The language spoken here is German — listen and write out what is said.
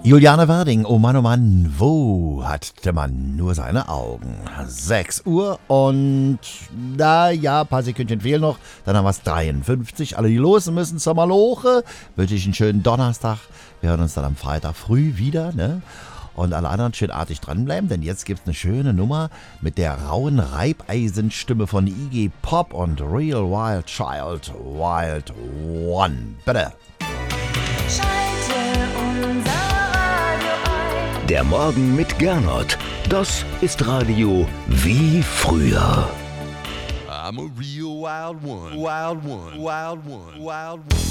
Juliane Werding, oh Mann, wo hat der Mann nur seine Augen? 6 Uhr und ja, ein paar Sekündchen fehlen noch, dann haben wir es 53. Alle, die los müssen zur Maloche, wünsche ich einen schönen Donnerstag. Wir hören uns dann am Freitag früh wieder, ne? Und alle anderen schön artig dranbleiben, denn jetzt gibt's eine schöne Nummer mit der rauen Reibeisenstimme von Iggy Pop und Real Wild Child, Wild One. Bitte. Der Morgen mit Gernot, das ist Radio wie früher. I'm a real wild one, wild one, wild one, wild one.